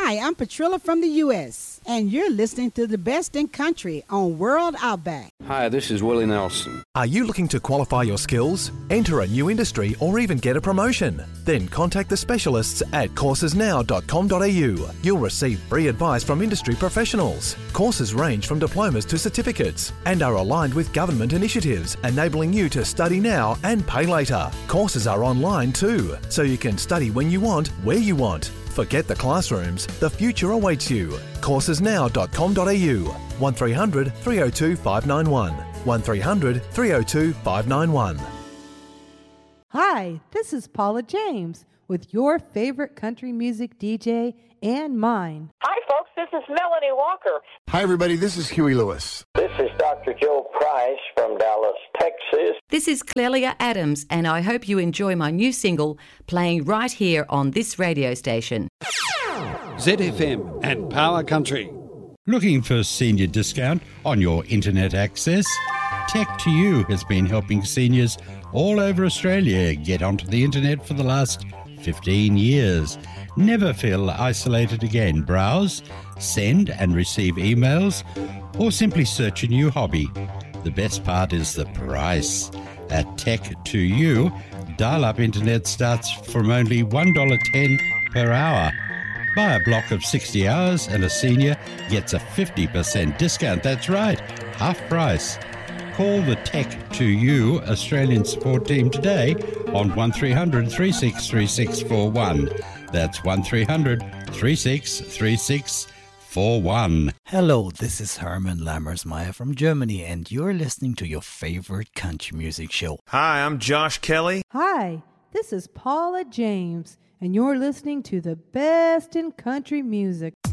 Hi, I'm Patrilla from the U.S., and you're listening to the best in country on World Outback. Hi, this is Willie Nelson. Are you looking to qualify your skills, enter a new industry, or even get a promotion? Then contact the specialists at coursesnow.com.au. You'll receive free advice from industry professionals. Courses range from diplomas to certificates and are aligned with government initiatives, enabling you to study now and pay later. Courses are online too, so you can study when you want, where you want. Forget the classrooms, the future awaits you. Coursesnow.com.au 1300 302 591 1300 302 591. Hi, this is Paula James with your favorite country music DJ and mine. Hi, folks. This is Melanie Walker. Hi, everybody. This is Huey Lewis. This is Dr. Joe Price from Dallas, Texas. This is Clelia Adams, and I hope you enjoy my new single playing right here on this radio station. ZFM and Power Country. Looking for a senior discount on your internet access? Tech2U has been helping seniors all over Australia get onto the internet for the last 15 years. Never feel isolated again. Browse, send and receive emails, or simply search a new hobby. The best part is the price. At Tech2U, dial-up internet starts from only $1.10 per hour. Buy a block of 60 hours and a senior gets a 50% discount. That's right, half price. Call the Tech2U Australian support team today on 1300 363641. That's 1300 363641. Hello, this is Herman Lammersmeyer from Germany, and you're listening to your favorite country music show. Hi, I'm Josh Kelly. Hi, this is Paula James, and you're listening to the best in country music.